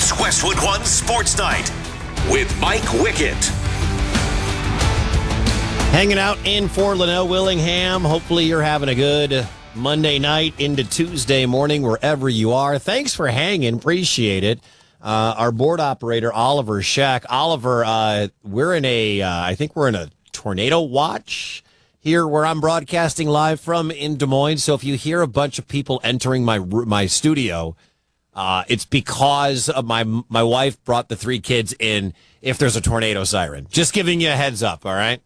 It's Westwood One Sports Night with Mike Wickett. Hanging out in for Linnell Willingham. Hopefully you're having a good Monday night into Tuesday morning wherever you are. Thanks for hanging. Appreciate it. Our board operator, Oliver Shack. Oliver, we're in I think we're in a tornado watch here where I'm broadcasting live from in Des Moines. So if you hear a bunch of people entering my studio, it's because of my wife brought the three kids in if there's a tornado siren. Just giving you a heads up, all right?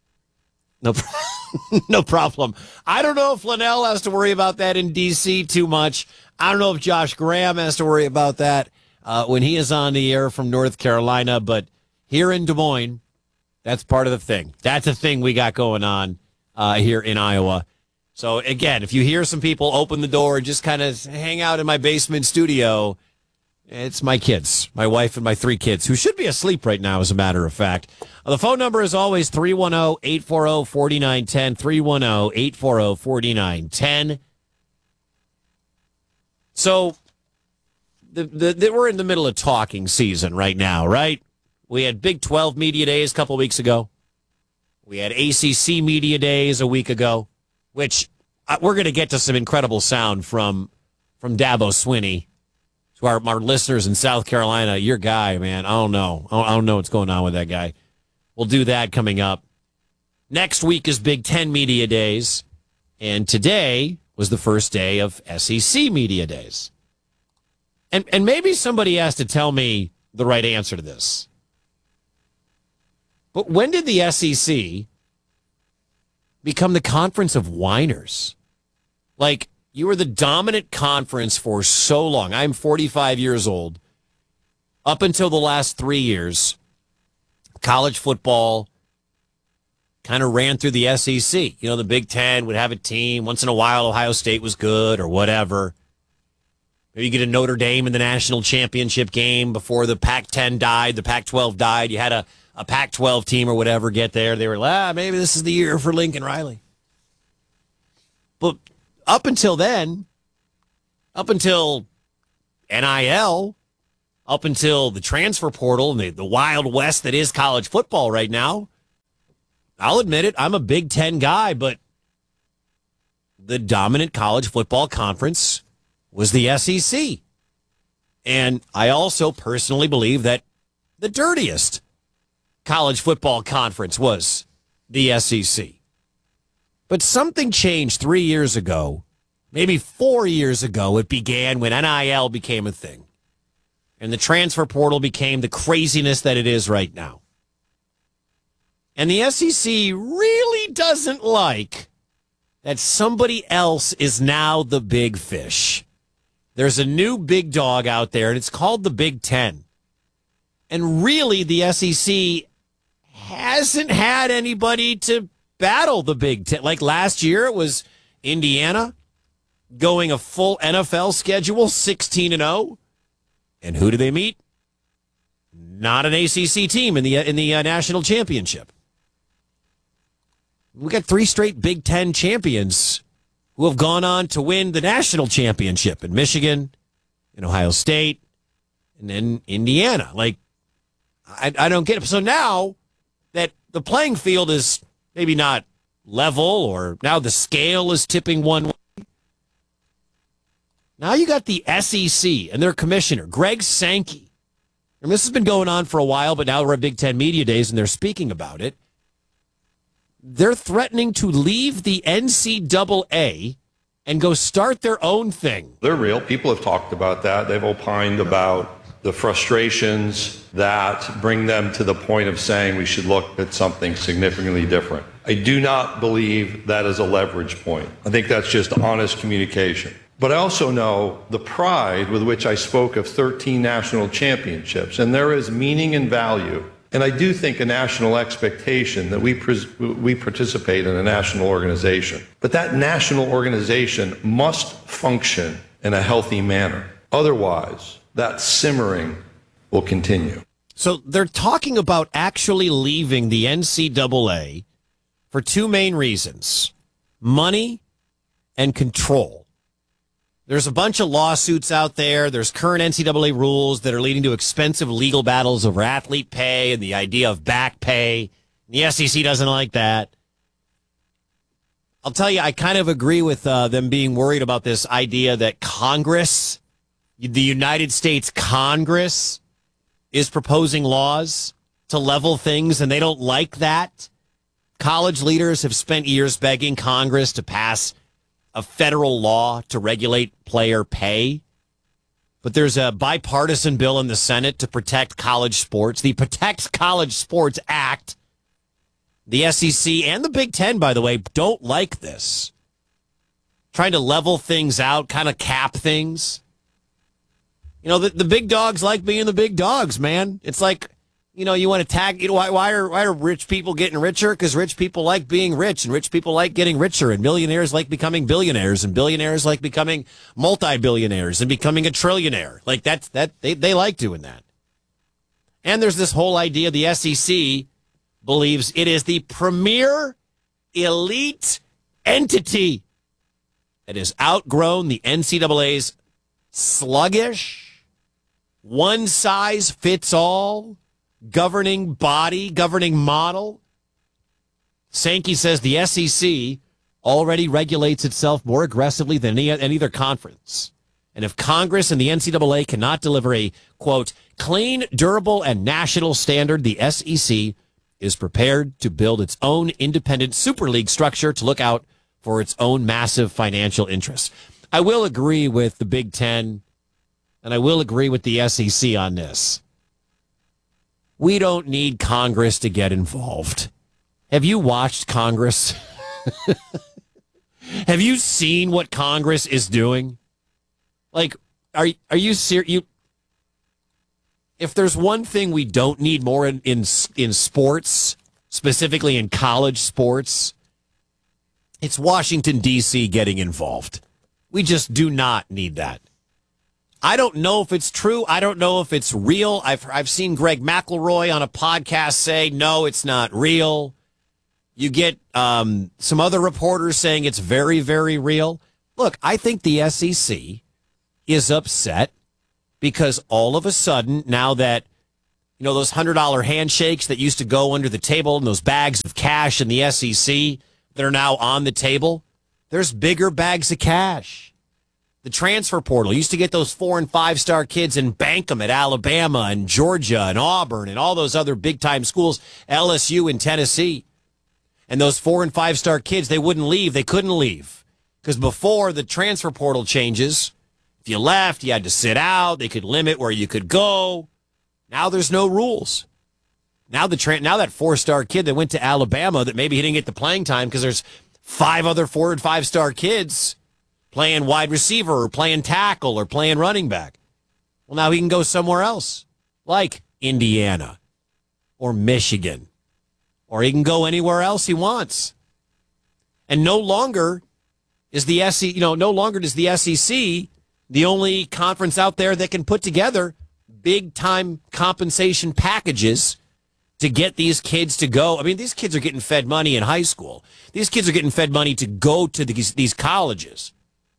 No problem. I don't know if Linnell has to worry about that in D.C. too much. I don't know if Josh Graham has to worry about that when he is on the air from North Carolina. But here in Des Moines, that's part of the thing. That's a thing we got going on here in Iowa. So, again, if you hear some people open the door and just kind of hang out in my basement studio, it's my kids, my wife and my three kids, who should be asleep right now, as a matter of fact. The phone number is always 310-840-4910, 310-840-4910. So, we're in the middle of talking season right now, right? We had Big 12 Media Days a couple weeks ago. We had ACC Media Days a week ago, which we're going to get to some incredible sound from Dabo Swinney. To our listeners in South Carolina, your guy, man, I don't know what's going on with that guy. We'll do that coming up. Next week is Big 10 Media Days, and today was the first day of SEC Media Days. And maybe somebody has to tell me the right answer to this. But when did the SEC become the conference of whiners? Like, you were the dominant conference for so long. I'm 45 years old. Up until the last 3 years, college football kind of ran through the SEC. You know, the Big Ten would have a team. Once in a while, Ohio State was good or whatever. Maybe you get a Notre Dame in the national championship game before the Pac-10 died, the Pac-12 died. You had a Pac-12 team or whatever get there. They were like, maybe this is the year for Lincoln Riley. But up until then, up until NIL, up until the transfer portal and the Wild West that is college football right now, I'll admit it, I'm a Big Ten guy, but the dominant college football conference was the SEC. And I also personally believe that the dirtiest college football conference was the SEC. But something changed 3 years ago, maybe 4 years ago. It began when NIL became a thing. And the transfer portal became the craziness that it is right now. And the SEC really doesn't like that somebody else is now the big fish. There's a new big dog out there, and it's called the Big Ten. And really, the SEC hasn't had anybody to battle the Big Ten. Like last year, it was Indiana going a full NFL schedule, 16-0. And who do they meet? Not an ACC team in the national championship. We got 3 straight Big Ten champions who have gone on to win the national championship in Michigan, in Ohio State, and then Indiana. Like, I don't get it. So now that the playing field is maybe not level, or now the scale is tipping one way. Now you got the SEC and their commissioner, Greg Sankey. And this has been going on for a while, but now we're at Big Ten Media Days, and they're speaking about it. They're threatening to leave the NCAA and go start their own thing. They're real. People have talked about that. They've opined about the frustrations that bring them to the point of saying we should look at something significantly different. I do not believe that is a leverage point. I think that's just honest communication. But I also know the pride with which I spoke of 13 national championships, and there is meaning and value. And I do think a national expectation that we participate in a national organization. But that national organization must function in a healthy manner. Otherwise, that simmering will continue. So they're talking about actually leaving the NCAA for 2 main reasons: money and control. There's a bunch of lawsuits out there. There's current NCAA rules that are leading to expensive legal battles over athlete pay and the idea of back pay. The SEC doesn't like that. I'll tell you, I kind of agree with them being worried about this idea that Congress, the United States Congress, is proposing laws to level things, and they don't like that. College leaders have spent years begging Congress to pass a federal law to regulate player pay. But there's a bipartisan bill in the Senate to protect college sports. The Protect College Sports Act. The SEC and the Big Ten, by the way, don't like this. Trying to level things out, kind of cap things. You know, the big dogs like being the big dogs, man. It's like, you know, you want to tag, you know, why are rich people getting richer? Because rich people like being rich, and rich people like getting richer, and millionaires like becoming billionaires, and billionaires like becoming multi-billionaires and becoming a trillionaire. Like they like doing that. And there's this whole idea the SEC believes it is the premier elite entity that has outgrown the NCAA's sluggish, one-size-fits-all governing body, governing model. Sankey says the SEC already regulates itself more aggressively than any other conference. And if Congress and the NCAA cannot deliver a, quote, clean, durable, and national standard, the SEC is prepared to build its own independent Super League structure to look out for its own massive financial interests. I will agree with the Big Ten, and I will agree with the SEC on this. We don't need Congress to get involved. Have you watched Congress? Have you seen what Congress is doing? Like, are you serious? If there's one thing we don't need more in sports, specifically in college sports, it's Washington, D.C. getting involved. We just do not need that. I don't know if it's true. I don't know if it's real. I've seen Greg McElroy on a podcast say, no, it's not real. You get some other reporters saying it's very, very real. Look, I think the SEC is upset because all of a sudden, now that, you know, those $100 handshakes that used to go under the table and those bags of cash in the SEC that are now on the table, there's bigger bags of cash. The transfer portal used to get those 4- and 5-star kids and bank them at Alabama and Georgia and Auburn and all those other big-time schools, LSU and Tennessee. And those 4- and 5-star kids, they wouldn't leave. They couldn't leave. Because before the transfer portal changes, if you left, you had to sit out. They could limit where you could go. Now there's no rules. Now that 4-star kid that went to Alabama that maybe he didn't get the playing time because there's 5 other 4- and 5-star kids playing wide receiver or playing tackle or playing running back. Well, now he can go somewhere else, like Indiana or Michigan, or he can go anywhere else he wants. And no longer is the SEC, no longer does the SEC the only conference out there that can put together big time compensation packages to get these kids to go. I mean, these kids are getting fed money in high school. These kids are getting fed money to go to these colleges.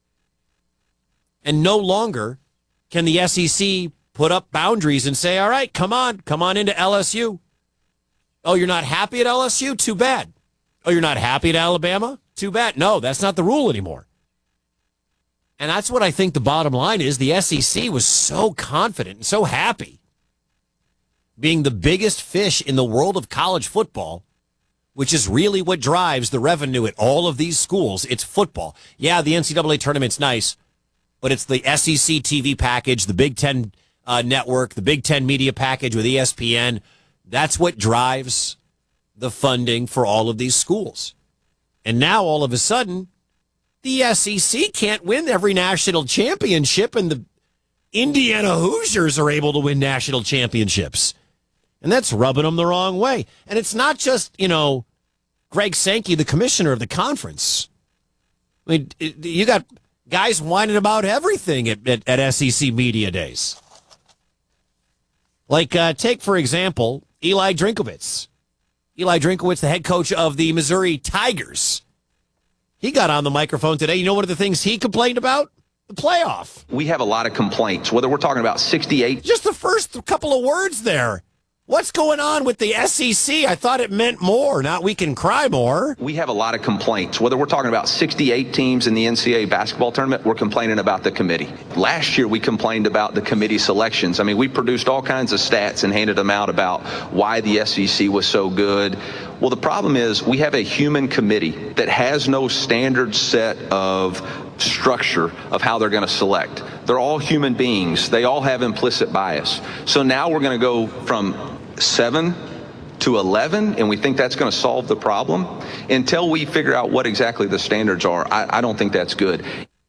And no longer can the SEC put up boundaries and say, all right, come on into LSU. Oh, you're not happy at LSU? Too bad. Oh, you're not happy at Alabama? Too bad. No, that's not the rule anymore. And that's what I think the bottom line is. The SEC was so confident and so happy being the biggest fish in the world of college football, which is really what drives the revenue at all of these schools. It's football. Yeah, the NCAA tournament's nice, but it's the SEC TV package, the Big Ten network, the Big Ten media package with ESPN. That's what drives the funding for all of these schools. And now all of a sudden, the SEC can't win every national championship, and the Indiana Hoosiers are able to win national championships. And that's rubbing them the wrong way. And it's not just, Greg Sankey, the commissioner of the conference. I mean, you got guys whining about everything at SEC Media Days. Like, take, for example, Eli Drinkwitz. Eli Drinkwitz, the head coach of the Missouri Tigers. He got on the microphone today. You know one of the things he complained about? the playoff. We have a lot of complaints, whether we're talking about 68. Just the first couple of words there. What's going on with the SEC? I thought it meant more, not we can cry more. We have a lot of complaints, whether we're talking about 68 teams in the NCAA basketball tournament, we're complaining about the committee. Last year, we complained about the committee selections. I mean, we produced all kinds of stats and handed them out about why the SEC was so good. Well, the problem is we have a human committee that has no standard set of structure of how they're going to select. They're all human beings. They all have implicit bias. So now we're going to go from 7 to 11, and we think that's going to solve the problem. Until we figure out what exactly the standards are, I don't think that's good.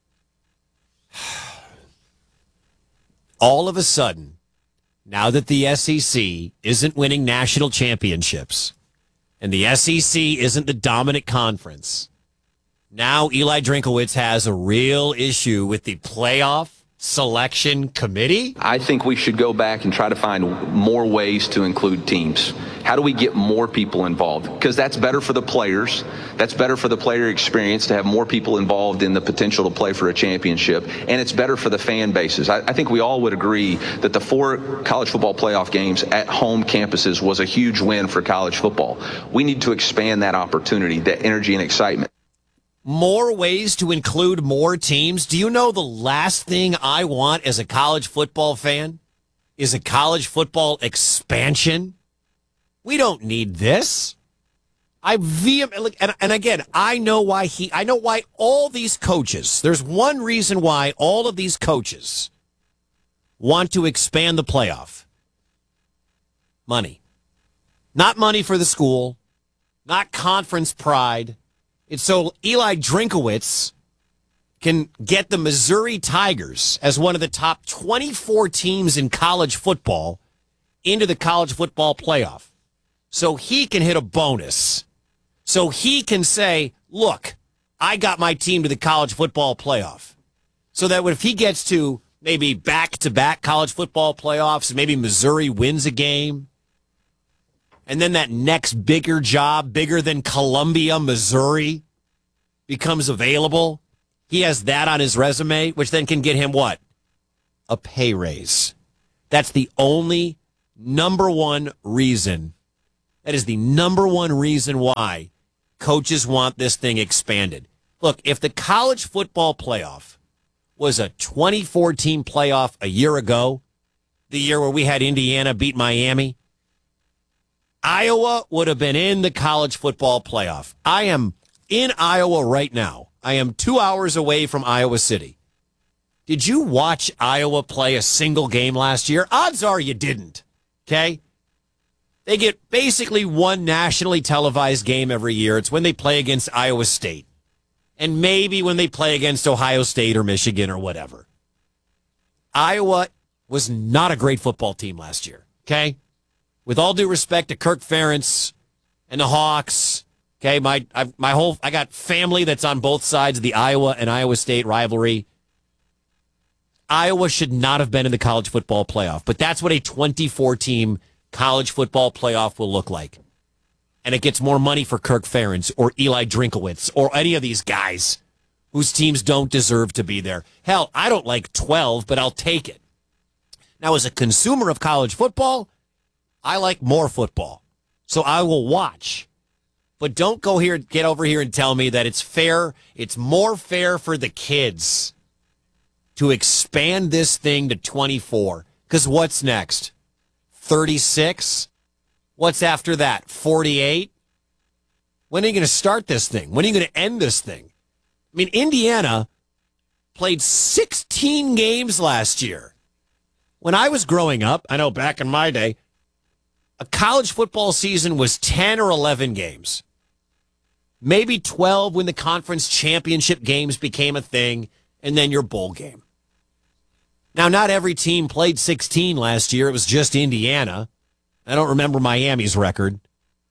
All of a sudden, now that the SEC isn't winning national championships and the SEC isn't the dominant conference, now Eli Drinkowitz has a real issue with the playoff selection committee? I think we should go back and try to find more ways to include teams. How do we get more people involved? Because that's better for the players. That's better for the player experience to have more people involved in the potential to play for a championship. And it's better for the fan bases. I think we all would agree that the 4 college football playoff games at home campuses was a huge win for college football. We need to expand that opportunity, that energy and excitement. More ways to include more teams. Do you know the last thing I want as a college football fan is a college football expansion? We don't need this. I vehemently, and again, I know why all these coaches, there's one reason why all of these coaches want to expand the playoff. Money. Not money for the school, not conference pride. It's so Eli Drinkowitz can get the Missouri Tigers as one of the top 24 teams in college football into the college football playoff. So he can hit a bonus. So he can say, look, I got my team to the college football playoff. So that if he gets to maybe back-to-back college football playoffs, maybe Missouri wins a game, and then that next bigger job, bigger than Columbia, Missouri, becomes available. He has that on his resume, which then can get him what? A pay raise. That's the only number one reason. That is the number one reason why coaches want this thing expanded. Look, if the college football playoff was a 24-team playoff a year ago, the year where we had Indiana beat Miami, Iowa would have been in the college football playoff. I am in Iowa right now. I am 2 hours away from Iowa City. Did you watch Iowa play a single game last year? Odds are you didn't. Okay? They get basically one nationally televised game every year. It's when they play against Iowa State. And maybe when they play against Ohio State or Michigan or whatever. Iowa was not a great football team last year. Okay? With all due respect to Kirk Ferentz and the Hawks, okay, I got family that's on both sides of the Iowa and Iowa State rivalry. Iowa should not have been in the college football playoff, but that's what a 24-team college football playoff will look like. And it gets more money for Kirk Ferentz or Eli Drinkowitz or any of these guys whose teams don't deserve to be there. Hell, I don't like 12, but I'll take it. Now, as a consumer of college football, I like more football, so I will watch. But don't get over here and tell me that it's fair. It's more fair for the kids to expand this thing to 24. Because what's next? 36? What's after that? 48? When are you going to start this thing? When are you going to end this thing? I mean, Indiana played 16 games last year. When I was growing up, I know back in my day, a college football season was 10 or 11 games. Maybe 12 when the conference championship games became a thing, and then your bowl game. Now, not every team played 16 last year. It was just Indiana. I don't remember Miami's record.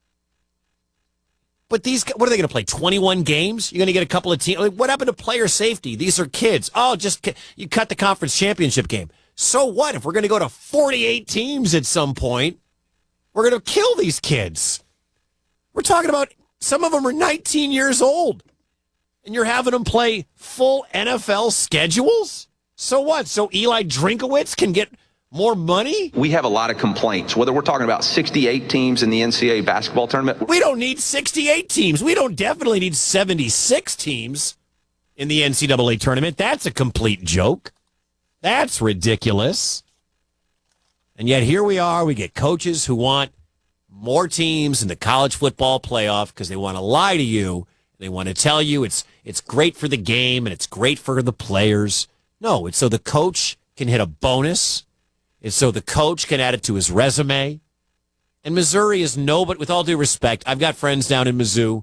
But what are they going to play, 21 games? You're going to get a couple of teams. What happened to player safety? These are kids. Oh, you cut the conference championship game. So what? If we're going to go to 48 teams at some point, we're going to kill these kids. We're talking about some of them are 19 years old. And you're having them play full NFL schedules? So what? So Eli Drinkowitz can get more money? We have a lot of complaints, whether we're talking about 68 teams in the NCAA basketball tournament. We don't need 68 teams. We don't definitely need 76 teams in the NCAA tournament. That's a complete joke. That's ridiculous. And yet here we are. We get coaches who want more teams in the college football playoff because they want to lie to you. They want to tell you it's great for the game and it's great for the players. No, it's so the coach can hit a bonus. It's so the coach can add it to his resume. And Missouri is but with all due respect, I've got friends down in Mizzou.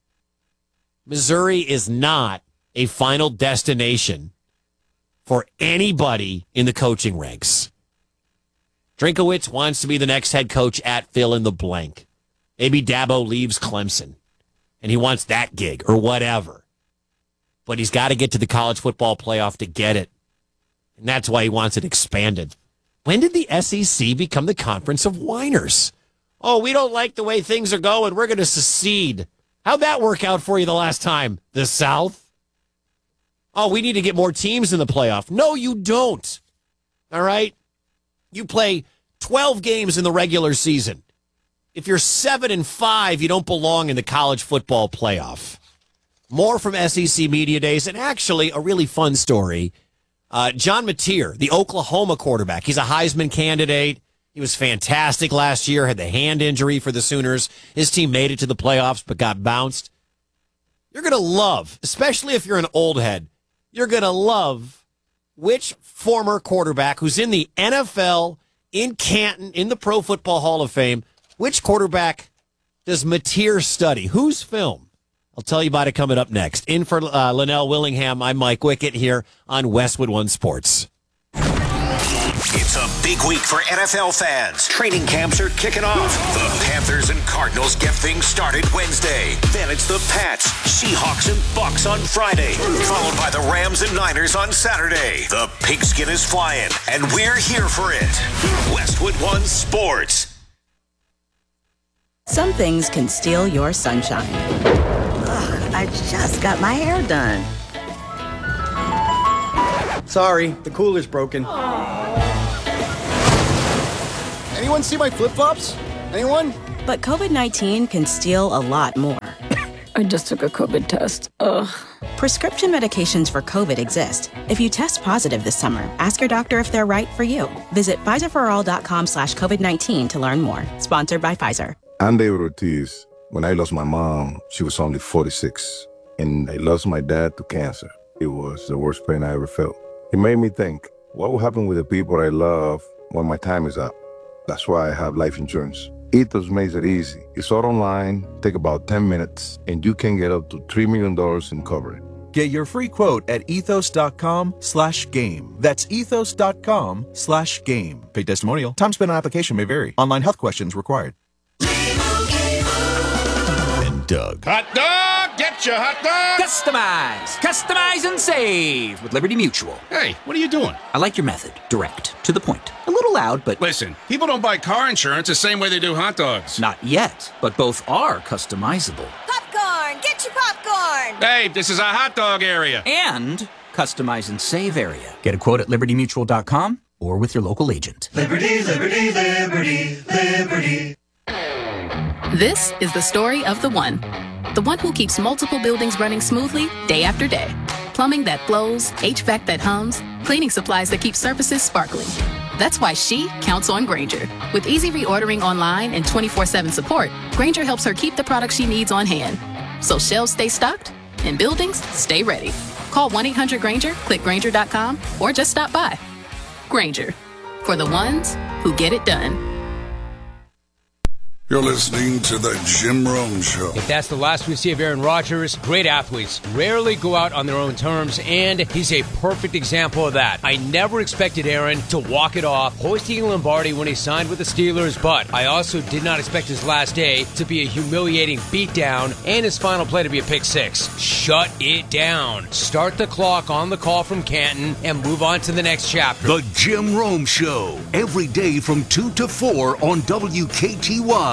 Missouri is not a final destination for anybody in the coaching ranks. Drinkowitz wants to be the next head coach at fill in the blank. Maybe Dabo leaves Clemson, and he wants that gig or whatever. But he's got to get to the college football playoff to get it. And that's why he wants it expanded. When did the SEC become the conference of whiners? Oh, we don't like the way things are going. We're going to secede. How'd that work out for you the last time? The South? Oh, we need to get more teams in the playoff. No, you don't. All right? You play 12 games in the regular season. If you're 7-5, you don't belong in the college football playoff. More from SEC Media Days, and actually a really fun story. John Mateer, the Oklahoma quarterback, he's a Heisman candidate. He was fantastic last year, had the hand injury for the Sooners. His team made it to the playoffs but got bounced. You're going to love, especially if you're an old head, you're going to love which former quarterback who's in the NFL, in Canton, in the Pro Football Hall of Fame, which quarterback does Mateer study? Whose film? I'll tell you about it coming up next. In for Linnell Willingham, I'm Mike Wickett here on Westwood One Sports. It's a big week for NFL fans. Training camps are kicking off. The Panthers and Cardinals get things started Wednesday. Then it's the Pats, Seahawks, and Bucks on Friday. Followed by the Rams and Niners on Saturday. The pigskin is flying, and we're here for it. Westwood One Sports. Some things can steal your sunshine. Ugh, I just got my hair done. Sorry, the cooler's broken. Anyone see my flip-flops? Anyone? But COVID-19 can steal a lot more. I just took a COVID test. Ugh. Prescription medications for COVID exist. If you test positive this summer, ask your doctor if they're right for you. Visit PfizerForAll.com/COVID-19 to learn more. Sponsored by Pfizer. I'm David Ortiz. When I lost my mom, she was only 46. And I lost my dad to cancer. It was the worst pain I ever felt. It made me think, what will happen with the people I love when my time is up? That's why I have life insurance. Ethos makes it easy. It's all online, take about 10 minutes, and you can get up to $3 million in coverage. Get your free quote at ethos.com/game. That's ethos.com/game. Paid testimonial. Time spent on application may vary. Online health questions required. And Doug. Hot dog! Get your hot dog! Customize and save with Liberty Mutual. Hey, what are you doing? I like your method. Direct. To the point. A little loud, but... Listen, people don't buy car insurance the same way they do hot dogs. Not yet, but both are customizable. Popcorn! Get your popcorn! Hey, this is a hot dog area. And customize and save area. Get a quote at libertymutual.com or with your local agent. Liberty, liberty, liberty, liberty. This is the story of the one who keeps multiple buildings running smoothly day after day. Plumbing that flows, HVAC that hums, cleaning supplies that keep surfaces sparkling. That's why she counts on Grainger. With easy reordering online and 24/7 support, Grainger helps her keep the products she needs on hand. So shelves stay stocked and buildings stay ready. Call 1-800-GRAINGER, click Grainger.com, or just stop by. Grainger, for the ones who get it done. You're listening to The Jim Rome Show. If that's the last we see of Aaron Rodgers, great athletes rarely go out on their own terms, and he's a perfect example of that. I never expected Aaron to walk it off, hoisting Lombardi when he signed with the Steelers, but I also did not expect his last day to be a humiliating beatdown and his final play to be a pick six. Shut it down. Start the clock on the call from Canton and move on to the next chapter. The Jim Rome Show, every day from 2 to 4 on WKTY.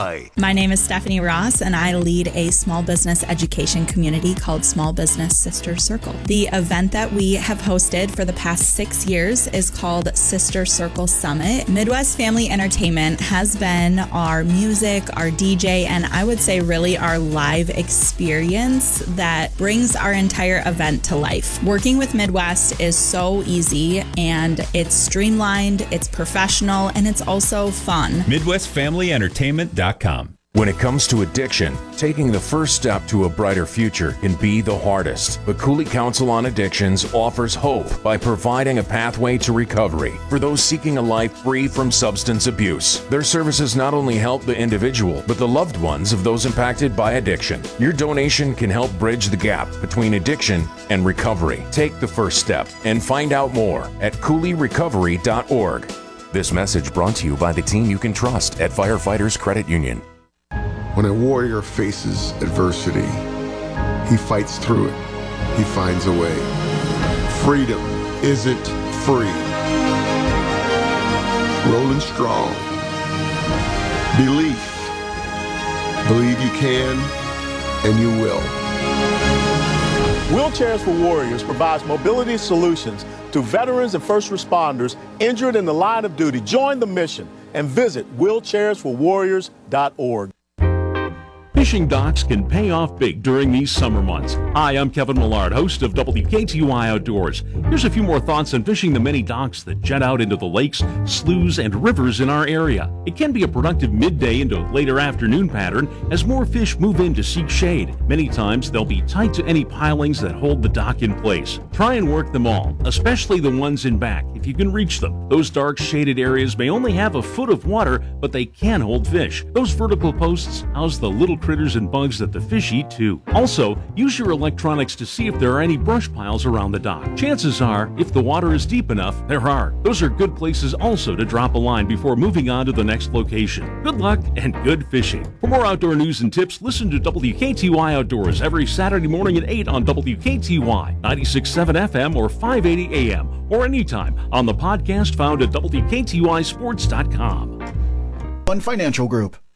KTTY. My name is Stephanie Ross, and I lead a small business education community called Small Business Sister Circle. The event that we have hosted for the past 6 years is called Sister Circle Summit. Midwest Family Entertainment has been our music, our DJ, and I would say really our live experience that brings our entire event to life. Working with Midwest is so easy, and it's streamlined, it's professional, and it's also fun. MidwestFamilyEntertainment.com. When it comes to addiction, taking the first step to a brighter future can be the hardest. But Cooley Council on Addictions offers hope by providing a pathway to recovery for those seeking a life free from substance abuse. Their services not only help the individual, but the loved ones of those impacted by addiction. Your donation can help bridge the gap between addiction and recovery. Take the first step and find out more at CooleyRecovery.org. This message brought to you by the team you can trust at Firefighters Credit Union. When a warrior faces adversity, he fights through it. He finds a way. Freedom isn't free. Rolling strong. Belief. Believe you can, and you will. Wheelchairs for Warriors provides mobility solutions to veterans and first responders injured in the line of duty. Join the mission and visit wheelchairsforwarriors.org. Fishing docks can pay off big during these summer months. Hi, I'm Kevin Millard, host of WKTY Outdoors. Here's a few more thoughts on fishing the many docks that jet out into the lakes, sloughs, and rivers in our area. It can be a productive midday into later afternoon pattern as more fish move in to seek shade. Many times they'll be tight to any pilings that hold the dock in place. Try and work them all, especially the ones in back, if you can reach them. Those dark shaded areas may only have a foot of water, but they can hold fish. Those vertical posts house the little critters and bugs that the fish eat too. Also, use your electronics to see if there are any brush piles around the dock. Chances are, if the water is deep enough, there are. Those are good places also to drop a line before moving on to the next location. Good luck and good fishing. For more outdoor news and tips, listen to WKTY Outdoors every Saturday morning at 8 on WKTY, 96.7 FM or 580 AM, or anytime on the podcast found at WKTYSports.com. One Financial Group.